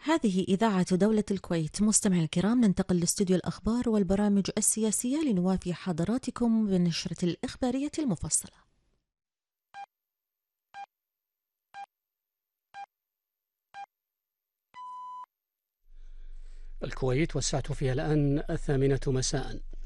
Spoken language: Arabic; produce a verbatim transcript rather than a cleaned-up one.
هذه إذاعة دولة الكويت. مستمعي الكرام، ننتقل لاستوديو الأخبار والبرامج السياسية لنوافي حضراتكم بالنشرة الإخبارية المفصلة. الكويت والساعة فيها الآن الثامنة مساء.